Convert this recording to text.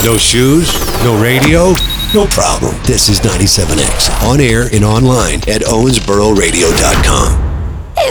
No shoes? No radio? No problem. This is 97X. On air and online at owensbororadio.com.